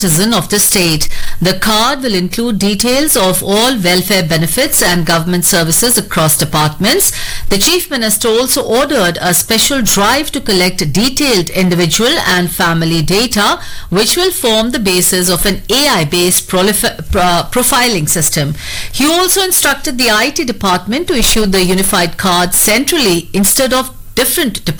citizen of the state. The card will include details of all welfare benefits and government services across departments. The Chief Minister also ordered a special drive to collect detailed individual and family data, which will form the basis of an AI-based profiling system. He also instructed the IT department to issue the unified card centrally instead of different departments